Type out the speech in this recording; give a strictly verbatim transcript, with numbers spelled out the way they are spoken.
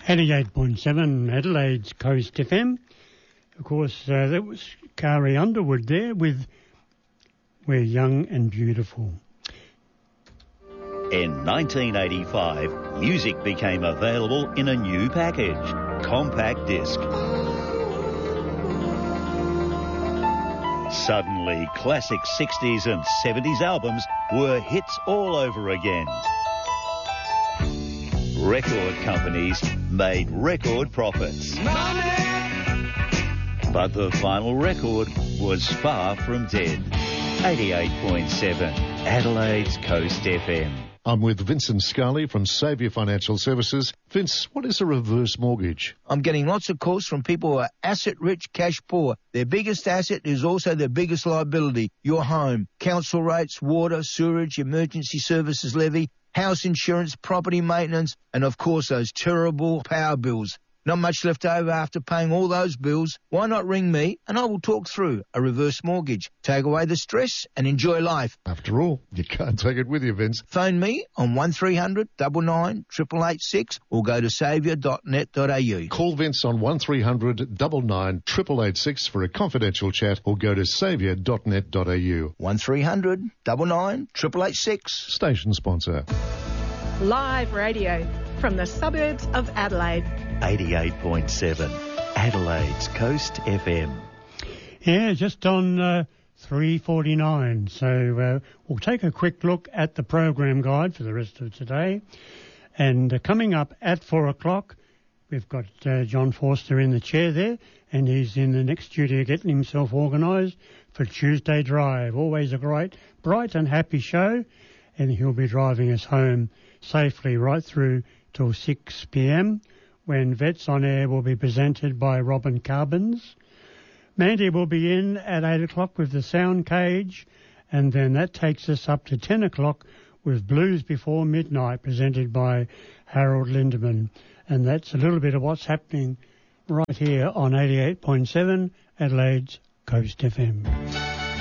eighty-eight point seven Adelaide's Coast F M. Of course, uh, that was Carrie Underwood there with We're Young and Beautiful. In nineteen eighty-five, music became available in a new package, compact disc. Suddenly, classic sixties and seventies albums were hits all over again. Record companies made record profits. Money! But the vinyl record was far from dead. eighty-eight point seven Adelaide's Coast F M. I'm with Vincent Scully from Saviour Financial Services. Vince, what is a reverse mortgage? I'm getting lots of calls from people who are asset-rich, cash-poor. Their biggest asset is also their biggest liability, your home. Council rates, water, sewerage, emergency services levy, house insurance, property maintenance, and of course those terrible power bills. Not much left over after paying all those bills. Why not ring me and I will talk through a reverse mortgage. Take away the stress and enjoy life. After all, you can't take it with you, Vince. Phone me on one three hundred nine nine eight eight eight six or go to saviour dot net dot a u. Call Vince on one three hundred nine nine eight eight eight six for a confidential chat or go to saviour dot net dot a u. one three hundred nine nine eight eight eight six. Station sponsor. Live radio from the suburbs of Adelaide. eighty-eight point seven Adelaide's Coast F M. Yeah, just on uh, three forty-nine. So uh, we'll take a quick look at the program guide for the rest of today. And uh, coming up at four o'clock, we've got uh, John Forster in the chair there, and he's in the next studio getting himself organised for Tuesday Drive. Always a great, bright and happy show, and he'll be driving us home safely right through till six p.m, when Vets on Air will be presented by Robin Carbons. Mandy will be in at eight o'clock with the Sound Cage, and then that takes us up to ten o'clock with Blues Before Midnight, presented by Harold Lindemann. And that's a little bit of what's happening right here on eighty-eight point seven Adelaide's Coast F M.